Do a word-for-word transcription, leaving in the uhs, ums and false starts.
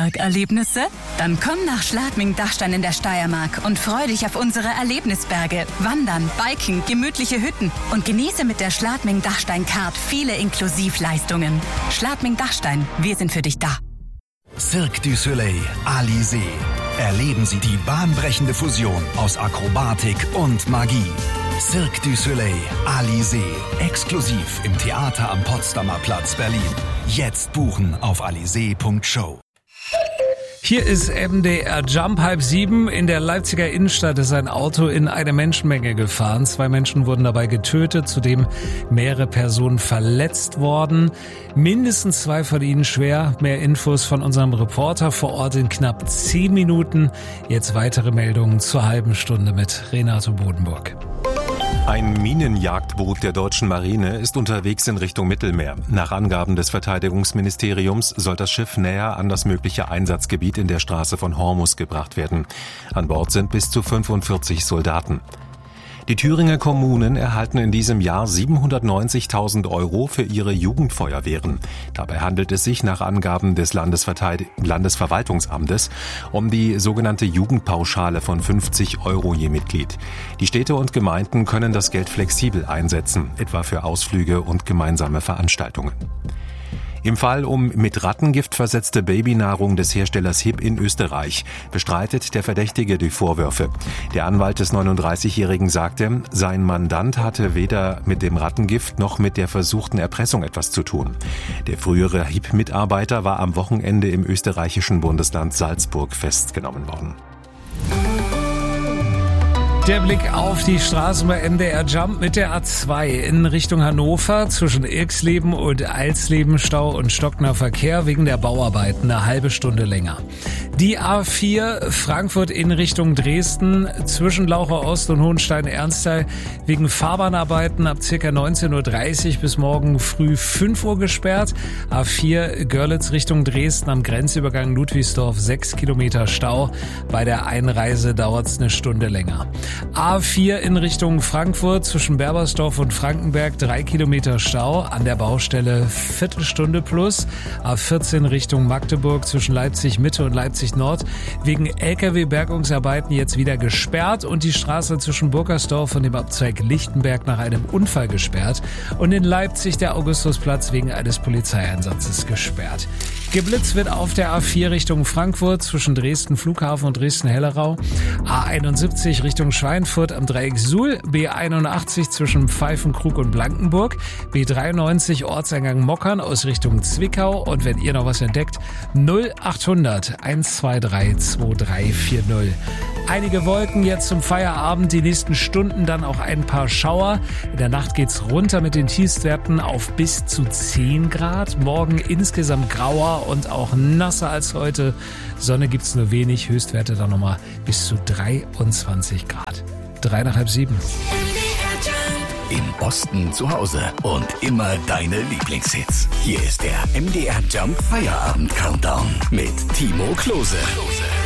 Bergerlebnisse? Dann komm nach Schladming-Dachstein in der Steiermark und freu dich auf unsere Erlebnisberge, Wandern, Biken, gemütliche Hütten und genieße mit der Schladming-Dachstein-Card viele Inklusivleistungen. Schladming-Dachstein, wir sind für dich da. Cirque du Soleil, Alizé. Erleben Sie die bahnbrechende Fusion aus Akrobatik und Magie. Cirque du Soleil, Alizé. Exklusiv im Theater am Potsdamer Platz, Berlin. Jetzt buchen auf alizé punkt show. Hier ist M D R Jump, halb sieben. In der Leipziger Innenstadt ist ein Auto in eine Menschenmenge gefahren. Zwei Menschen wurden dabei getötet, zudem mehrere Personen verletzt worden. Mindestens zwei von ihnen schwer. Mehr Infos von unserem Reporter vor Ort in knapp zehn Minuten. Jetzt weitere Meldungen zur halben Stunde mit Renato Bodenburg. Ein Minenjagdboot der deutschen Marine ist unterwegs in Richtung Mittelmeer. Nach Angaben des Verteidigungsministeriums soll das Schiff näher an das mögliche Einsatzgebiet in der Straße von Hormuz gebracht werden. An Bord sind bis zu fünfundvierzig Soldaten. Die Thüringer Kommunen erhalten in diesem Jahr siebenhundertneunzigtausend Euro für ihre Jugendfeuerwehren. Dabei handelt es sich nach Angaben des Landesverteid- Landesverwaltungsamtes um die sogenannte Jugendpauschale von fünfzig Euro je Mitglied. Die Städte und Gemeinden können das Geld flexibel einsetzen, etwa für Ausflüge und gemeinsame Veranstaltungen. Im Fall um mit Rattengift versetzte Babynahrung des Herstellers Hip in Österreich bestreitet der Verdächtige die Vorwürfe. Der Anwalt des neununddreißigjährigen sagte, sein Mandant hatte weder mit dem Rattengift noch mit der versuchten Erpressung etwas zu tun. Der frühere Hip-Mitarbeiter war am Wochenende im österreichischen Bundesland Salzburg festgenommen worden. Der Blick auf die Straßen bei M D R Jump mit der A zwei in Richtung Hannover zwischen Irxleben und Alsleben Stau und stockender Verkehr wegen der Bauarbeiten eine halbe Stunde länger. Die A vier Frankfurt in Richtung Dresden zwischen Laucher Ost und Hohenstein-Ernsthal wegen Fahrbahnarbeiten ab ca. neunzehn Uhr dreißig bis morgen früh fünf Uhr gesperrt. A vier Görlitz Richtung Dresden am Grenzübergang Ludwigsdorf sechs Kilometer Stau. Bei der Einreise dauert es eine Stunde länger. A vier in Richtung Frankfurt zwischen Berbersdorf und Frankenberg drei Kilometer Stau, an der Baustelle Viertelstunde plus. A vierzehn Richtung Magdeburg zwischen Leipzig Mitte und Leipzig Nord wegen L K W-Bergungsarbeiten jetzt wieder gesperrt und die Straße zwischen Burgersdorf und dem Abzweig Lichtenberg nach einem Unfall gesperrt und in Leipzig der Augustusplatz wegen eines Polizeieinsatzes gesperrt. Geblitzt wird auf der A vier Richtung Frankfurt zwischen Dresden Flughafen und Dresden-Hellerau, A einundsiebzig Richtung Schweinfurt am Dreieck Suhl, B einundachtzig zwischen Pfeifenkrug und Blankenburg, B dreiundneunzig Ortseingang Mockern aus Richtung Zwickau und wenn ihr noch was entdeckt, null achthundert hundertzweiundzwanzig zweiundzwanzig vierzig. Einige Wolken jetzt zum Feierabend, die nächsten Stunden dann auch ein paar Schauer. In der Nacht geht's runter mit den Tiefstwerten auf bis zu zehn Grad. Morgen insgesamt grauer und auch nasser als heute. Sonne gibt's nur wenig, Höchstwerte dann nochmal bis zu dreiundzwanzig Grad. Drei nach halb sieben. Im Osten zu Hause und immer deine Lieblingshits. Hier ist der M D R Jump Feierabend Countdown mit Timo Klose.